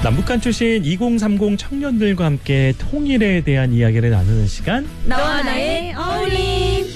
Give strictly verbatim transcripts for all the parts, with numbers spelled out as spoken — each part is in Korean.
남북한 출신 이공삼공 청년들과 함께 통일에 대한 이야기를 나누는 시간, 너와 나의 어울림.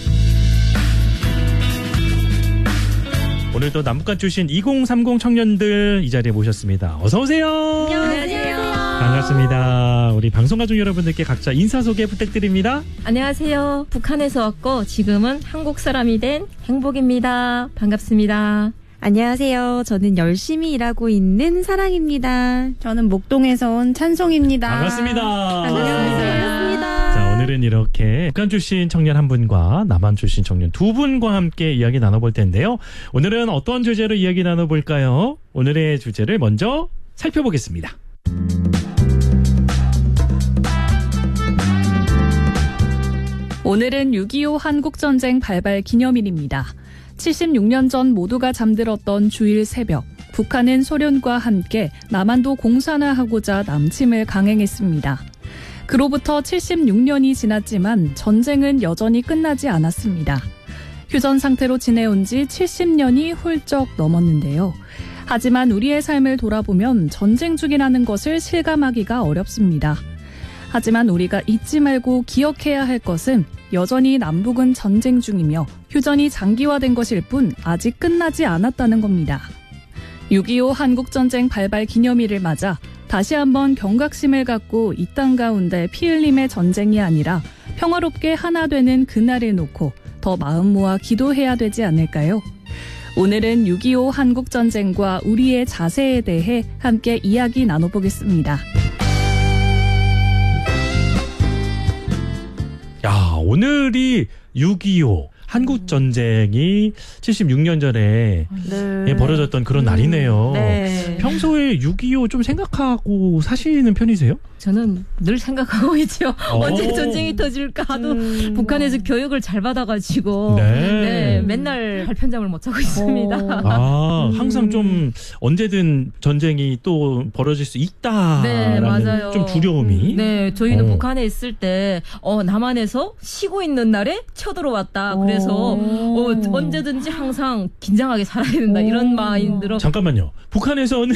오늘도 남북한 출신 이공삼공 청년들 이 자리에 모셨습니다. 어서 오세요. 안녕하세요. 반갑습니다. 우리 방송가족 여러분들께 각자 인사 소개 부탁드립니다. 안녕하세요. 북한에서 왔고 지금은 한국 사람이 된 행복입니다. 반갑습니다. 안녕하세요. 저는 열심히 일하고 있는 사랑입니다. 저는 목동에서 온 찬송입니다. 반갑습니다. 반갑습니다. 자, 오늘은 이렇게 북한 출신 청년 한 분과 남한 출신 청년 두 분과 함께 이야기 나눠볼 텐데요. 오늘은 어떤 주제로 이야기 나눠볼까요? 오늘의 주제를 먼저 살펴보겠습니다. 오늘은 육이오 한국전쟁 발발 기념일입니다. 칠십육 년 전 모두가 잠들었던 주일 새벽, 북한은 소련과 함께 남한도 공산화하고자 남침을 강행했습니다. 그로부터 칠십육 년이 지났지만 전쟁은 여전히 끝나지 않았습니다. 휴전 상태로 지내온 지 칠십 년이 훌쩍 넘었는데요. 하지만 우리의 삶을 돌아보면 전쟁 중이라는 것을 실감하기가 어렵습니다. 하지만 우리가 잊지 말고 기억해야 할 것은 여전히 남북은 전쟁 중이며 휴전이 장기화된 것일 뿐 아직 끝나지 않았다는 겁니다. 육이오 한국전쟁 발발 기념일을 맞아 다시 한번 경각심을 갖고 이 땅 가운데 피 흘림의 전쟁이 아니라 평화롭게 하나 되는 그날을 놓고 더 마음 모아 기도해야 되지 않을까요? 오늘은 육이오 한국전쟁과 우리의 자세에 대해 함께 이야기 나눠보겠습니다. 야, 오늘이 육이오 한국전쟁이 칠십육 년 전에 네. 벌어졌던 그런 음, 날이네요. 네. 평소에 육이오 좀 생각하고 사시는 편이세요? 저는 늘 생각하고 있죠. 오. 언제 전쟁이 터질까 하도 음. 북한에서 교육을 잘 받아가지고 네. 네, 맨날 발편잠을 못 자고 있습니다. 아, 음. 항상 좀 언제든 전쟁이 또 벌어질 수 있다라는 네, 맞아요. 좀 두려움이. 네, 저희는 어. 북한에 있을 때 어, 남한에서 쉬고 있는 날에 쳐들어왔다. 그래서 어, 언제든지 항상 긴장하게 살아야 된다. 이런 마인드로. 잠깐만요. 북한에서는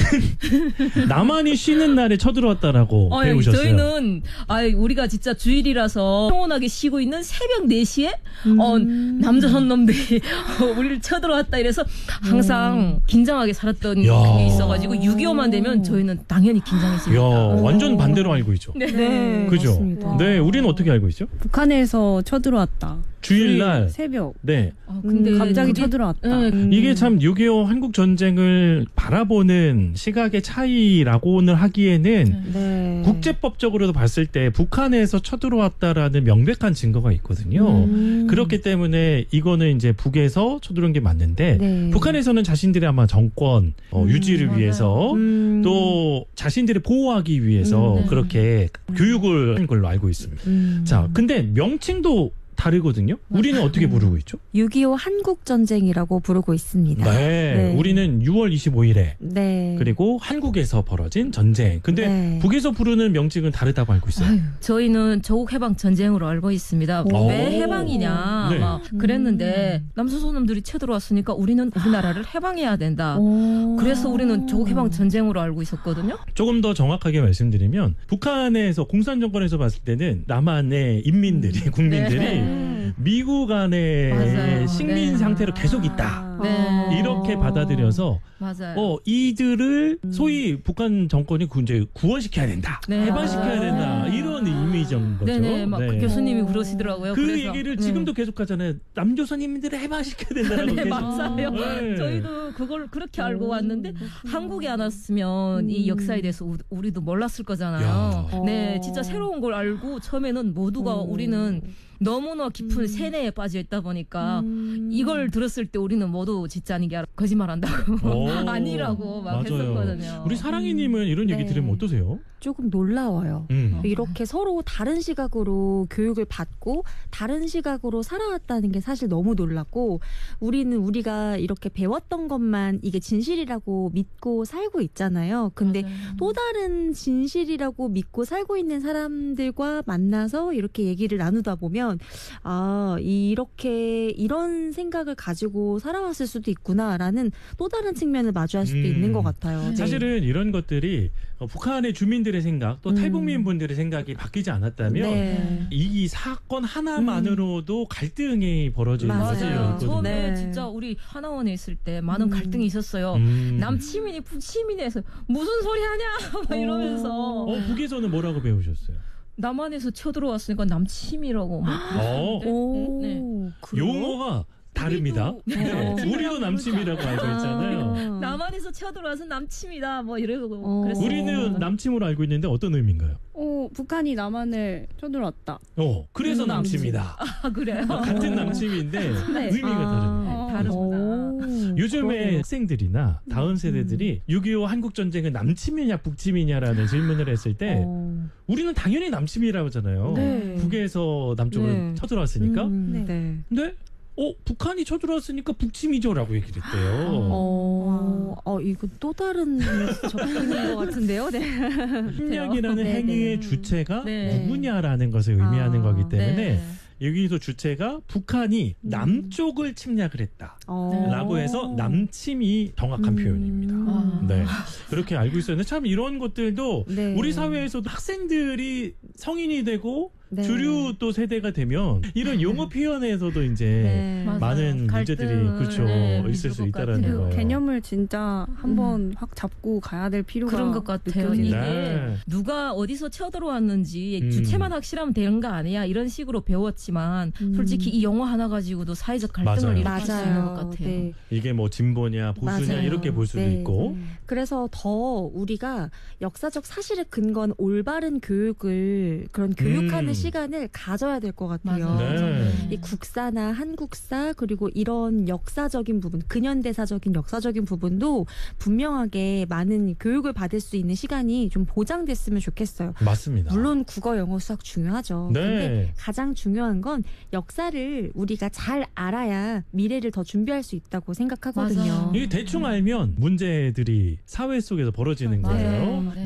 남한이 쉬는 날에 쳐들어왔다라고 아니, 배우셨어요. 저희는 아 우리가 진짜 주일이라서 평온하게 쉬고 있는 새벽 네 시에 음. 어, 남조선 놈들이 어, 우리를 쳐들어왔다 이래서 항상 음. 긴장하게 살았던 야. 그게 있어가지고 육이오만 되면 저희는 당연히 긴장했습니다. 이야, 완전 반대로 알고 있죠. 네. 네, 그죠? 맞습니다. 네, 우리는 어떻게 알고 있죠? 북한에서 쳐들어왔다. 주일날. 새벽. 네. 아, 음, 갑자기 그게- 쳐들어왔다. 네, 음. 이게 참 육이오 한국 전쟁을 바라보는 시각의 차이라고는 하기에는 네. 국제법적으로도 봤을 때 북한에서 쳐들어왔다라는 명백한 증거가 있거든요. 음. 그렇기 때문에 이거는 이제 북에서 쳐들어온 게 맞는데 네. 북한에서는 자신들의 아마 정권 어, 음, 유지를 맞아요. 위해서 음. 또 자신들을 보호하기 위해서 음, 네. 그렇게 교육을 한 걸로 알고 있습니다. 음. 자, 근데 명칭도 다르거든요. 우리는 어떻게 부르고 있죠? 육이오 한국전쟁이라고 부르고 있습니다. 네. 네. 우리는 유월 이십오일에 네. 그리고 한국에서 벌어진 전쟁. 근데 네. 북에서 부르는 명칭은 다르다고 알고 있어요. 아유, 저희는 조국 해방 전쟁으로 알고 있습니다. 오. 왜 해방이냐 네. 막 그랬는데 남조선 놈들이 쳐들어왔으니까 우리는 우리나라를 해방해야 된다. 오. 그래서 우리는 조국 해방 전쟁으로 알고 있었거든요. 조금 더 정확하게 말씀드리면 북한에서 공산 정권에서 봤을 때는 남한의 인민들이 국민들이 네. 미국 안에 맞아요. 식민 네. 상태로 계속 있다. 네. 이렇게 받아들여서 맞아요. 어 이들을 소위 북한 정권이 구- 이제 구원시켜야 된다, 네. 해방시켜야 아. 된다 이런 이미지인 거죠. 네네, 막 네. 교수님이 그러시더라고요. 그 그래서. 얘기를 네. 지금도 계속하잖아요. 남조선 인민들을 해방시켜야 된다라고 네, 계속. 맞아요. 네. 저희도 그걸 그렇게 알고 왔는데 한국에 안 왔으면 이 역사에 대해서 우- 우리도 몰랐을 거잖아요. 야. 네, 진짜 새로운 걸 알고 처음에는 모두가 우리는 너무나 깊은 세뇌에 빠져 있다 보니까 음. 이걸 들었을 때 우리는 모두 진짜 아닌 게 알아. 거짓말한다고 오. 아니라고 막 맞아요. 했었거든요. 우리 사랑이님은 이런 얘기 네. 들으면 어떠세요? 조금 놀라워요. 음. 이렇게 서로 다른 시각으로 교육을 받고 다른 시각으로 살아왔다는 게 사실 너무 놀랐고, 우리는 우리가 이렇게 배웠던 것만 이게 진실이라고 믿고 살고 있잖아요. 근데 맞아요. 또 다른 진실이라고 믿고 살고 있는 사람들과 만나서 이렇게 얘기를 나누다 보면 보면 아 이렇게 이런 생각을 가지고 살아왔을 수도 있구나라는 또 다른 측면을 마주할 수도 음. 있는 것 같아요. 네. 사실은 이런 것들이 어, 북한의 주민들의 생각 또 음. 탈북민 분들의 생각이 바뀌지 않았다면 네. 이 사건 하나만으로도 갈등이 벌어질 맞아요. 여지가 맞아요. 있거든요. 처음에 네. 진짜 우리 하나원에 있을 때 많은 음. 갈등이 있었어요. 음. 남치민이 북치민에서 무슨 소리 하냐 막 이러면서 어, 북에서는 뭐라고 배우셨어요? 남한에서 쳐들어왔으니까 남침이라고 막 어, 오, 네. 그래요? 용어가 다릅니다. 우리도- 네. 네. 우리도 남침이라고 알고 있잖아요. 아. 남한에서 쳐들어와서 남침이다 뭐 이러고 어. 그랬어요. 우리는 남침으로 알고 있는데 어떤 의미인가요? 오, 북한이 남한을 쳐들어왔다. 어, 그래서 음, 남침. 남침이다. 아 그래요? 아, 같은 남침인데 네. 의미가 다릅니다. 아, 다르구나. 오, 요즘에 그러네요. 학생들이나 다음 세대들이 육이오 한국전쟁은 남침이냐 북침이냐라는 질문을 했을 때 어. 우리는 당연히 남침이라고 하잖아요. 네. 북에서 남쪽으로 네. 쳐들어왔으니까. 음, 네. 네. 근데 어 북한이 쳐들어왔으니까 북침이죠라고 얘기를 했대요. 어, 어, 이거 또 다른 접근인 것 같은데요. 네. 침략이라는 네, 행위의 네. 주체가 네. 누구냐라는 것을 의미하는 아, 거기 때문에 네. 여기서 주체가 북한이 음. 남쪽을 침략을 했다. 어. 라고 해서 남침이 정확한 음. 표현입니다. 아. 네. 그렇게 알고 있었는데 참 이런 것들도 네. 우리 사회에서도 학생들이 성인이 되고 네. 주류 또 세대가 되면 이런 용어 표현에서도 이제 네. 맞아요. 많은 갈등을, 문제들이 그렇죠 네, 있을 수 있을 것 있다라는 같아요. 거예요. 개념을 진짜 한번 확 잡고 가야 될 필요가 그런 것 같아요. 느껴지네요. 이게 네. 누가 어디서 쳐들어왔는지 음. 주체만 확실하면 되는 거 아니야 이런 식으로 배웠지만 음. 솔직히 이 영어 하나 가지고도 사회적 갈등을 맞아요. 일으킬 수 있는 것 맞아요. 같아요. 네. 이게 뭐 진보냐 보수냐 맞아요. 이렇게 볼 수도 네. 있고 그래서 더 우리가 역사적 사실에 근거한 올바른 교육을 그런 교육하는 음. 시간을 가져야 될 것 같아요. 맞아요. 네. 이 국사나 한국사 그리고 이런 역사적인 부분, 근현대사적인 역사적인 부분도 분명하게 많은 교육을 받을 수 있는 시간이 좀 보장됐으면 좋겠어요. 맞습니다. 물론 국어, 영어, 수학 중요하죠. 네. 근데 가장 중요한 건 역사를 우리가 잘 알아야 미래를 더 준비할 수 있다고 생각하거든요. 맞아요. 이게 대충 알면 문제들이 사회 속에서 벌어지는 맞아요. 거예요. 네.